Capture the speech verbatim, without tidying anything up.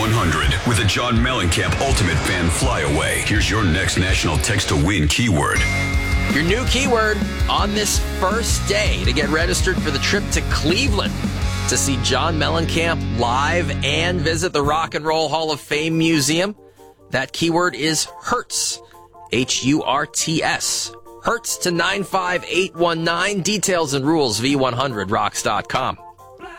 one hundred with a John Mellencamp Ultimate Fan Flyaway. Here's your next national text to win keyword. Your new keyword on this first day to get registered for the trip to Cleveland to see John Mellencamp live and visit the Rock and Roll Hall of Fame Museum. That keyword is Hurts. H U R T S. Hurts to nine five eight one nine. Details and rules, V one hundred rocks dot com.